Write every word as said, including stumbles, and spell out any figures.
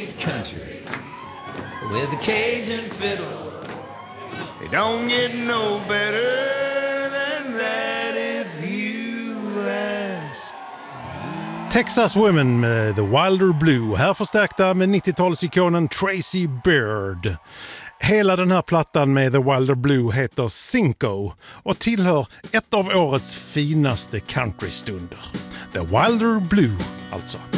Texas country with a Cajun fiddle. It don't get no better than that if you ask. Texas Women med The Wilder Blue. Här förstärkta med nittiotalsikonen Tracy Beard. Hela den här plattan med The Wilder Blue heter Cinco och tillhör ett av årets finaste countrystunder. The Wilder Blue alltså.